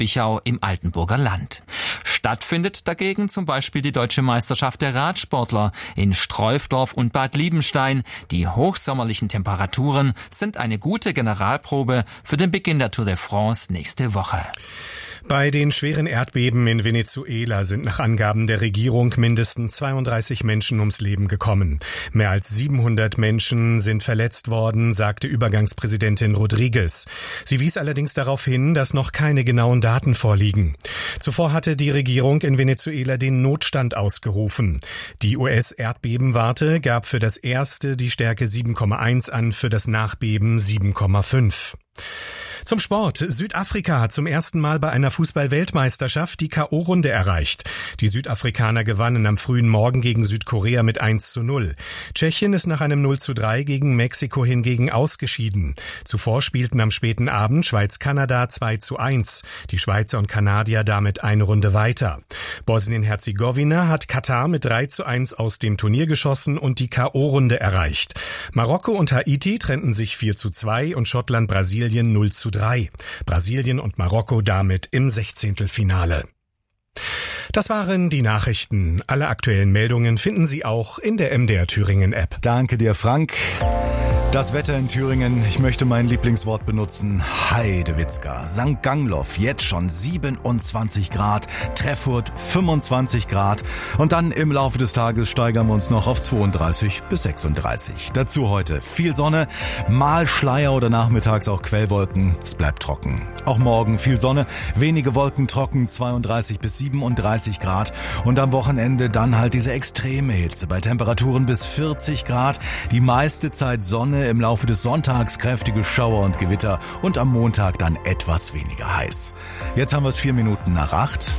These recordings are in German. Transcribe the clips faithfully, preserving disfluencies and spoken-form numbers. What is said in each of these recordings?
Bichau im Altenburger Land. Stattfindet dagegen zum Beispiel die Deutsche Meisterschaft der Radsportler in Streufdorf und Bad Liebenstein. Die hochsommerlichen Temperaturen sind eine gute Generalprobe für den Beginn der Tour de France nächste Woche. Bei den schweren Erdbeben in Venezuela sind nach Angaben der Regierung mindestens zweiunddreißig Menschen ums Leben gekommen. Mehr als siebenhundert Menschen sind verletzt worden, sagte Übergangspräsidentin Rodriguez. Sie wies allerdings darauf hin, dass noch keine genauen Daten vorliegen. Zuvor hatte die Regierung in Venezuela den Notstand ausgerufen. Die U S-Erdbebenwarte gab für das erste die Stärke sieben Komma eins an, für das Nachbeben sieben Komma fünf. Zum Sport. Südafrika hat zum ersten Mal bei einer Fußball-Weltmeisterschaft die K O-Runde erreicht. Die Südafrikaner gewannen am frühen Morgen gegen Südkorea mit eins zu null. Tschechien ist nach einem null zu drei gegen Mexiko hingegen ausgeschieden. Zuvor spielten am späten Abend Schweiz-Kanada zwei zu eins. Die Schweizer und Kanadier damit eine Runde weiter. Bosnien-Herzegowina hat Katar mit drei zu eins aus dem Turnier geschossen und die K O-Runde erreicht. Marokko und Haiti trennten sich vier zu zwei und Schottland-Brasilien null zu drei. Brasilien und Marokko damit im Sechzehntelfinale. Das waren die Nachrichten. Alle aktuellen Meldungen finden Sie auch in der M D R Thüringen App. Danke dir, Frank. Das Wetter in Thüringen, ich möchte mein Lieblingswort benutzen, Heidewitzka. Sankt Gangloff, jetzt schon siebenundzwanzig Grad, Treffurt fünfundzwanzig Grad und dann im Laufe des Tages steigern wir uns noch auf zweiunddreißig bis sechsunddreißig. Dazu heute viel Sonne, mal Schleier oder nachmittags auch Quellwolken, es bleibt trocken. Auch morgen viel Sonne, wenige Wolken trocken, zweiunddreißig bis siebenunddreißig Grad und am Wochenende dann halt diese extreme Hitze bei Temperaturen bis vierzig Grad, die meiste Zeit Sonne, im Laufe des Sonntags kräftige Schauer und Gewitter und am Montag dann etwas weniger heiß. Jetzt haben wir es vier Minuten nach acht.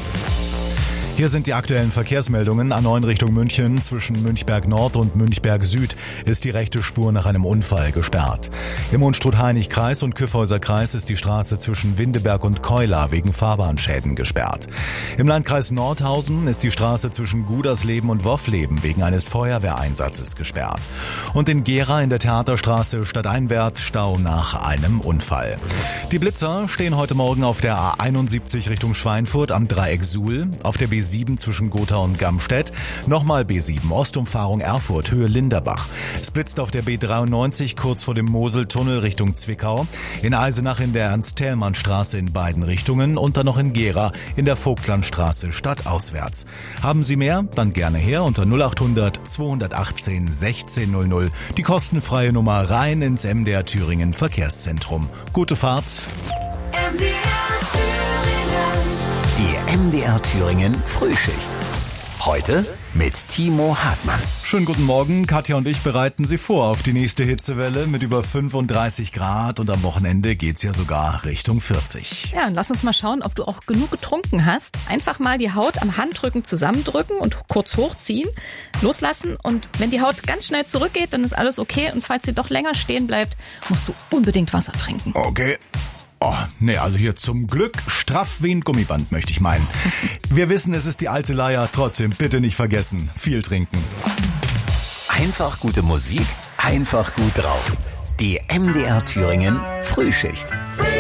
Hier sind die aktuellen Verkehrsmeldungen. A neun Richtung München. Zwischen Münchberg Nord und Münchberg Süd ist die rechte Spur nach einem Unfall gesperrt. Im Unstrut-Hainich-Kreis und Kyffhäuser-Kreis ist die Straße zwischen Windeberg und Keula wegen Fahrbahnschäden gesperrt. Im Landkreis Nordhausen ist die Straße zwischen Gudersleben und Woffleben wegen eines Feuerwehreinsatzes gesperrt. Und in Gera in der Theaterstraße stadteinwärts Stau nach einem Unfall. Die Blitzer stehen heute Morgen auf der A einundsiebzig Richtung Schweinfurt am Dreieck Suhl, auf der B sieben zwischen Gotha und Gamstedt, nochmal B sieben Ostumfahrung Erfurt, Höhe Linderbach. Es blitzt auf der B dreiundneunzig kurz vor dem Moseltunnel Richtung Zwickau, in Eisenach in der Ernst-Thälmann-Straße in beiden Richtungen und dann noch in Gera in der Vogtlandstraße stadtauswärts. Haben Sie mehr? Dann gerne her unter null achthundert zweihundertachtzehn sechzehn null null. Die kostenfreie Nummer rein ins M D R Thüringen Verkehrszentrum. Gute Fahrt. M D R Thüringen. Die M D R Thüringen Frühschicht. Heute mit Timo Hartmann. Schönen guten Morgen. Katja und ich bereiten Sie vor auf die nächste Hitzewelle mit über fünfunddreißig Grad und am Wochenende geht's ja sogar Richtung vierzig. Ja, und lass uns mal schauen, ob du auch genug getrunken hast. Einfach mal die Haut am Handrücken zusammendrücken und kurz hochziehen, loslassen und wenn die Haut ganz schnell zurückgeht, dann ist alles okay und falls sie doch länger stehen bleibt, musst du unbedingt Wasser trinken. Okay. Oh, nee, also hier zum Glück straff wie ein Gummiband, möchte ich meinen. Wir wissen, es ist die alte Leier, trotzdem bitte nicht vergessen, viel trinken. Einfach gute Musik, einfach gut drauf. Die M D R Thüringen Frühschicht.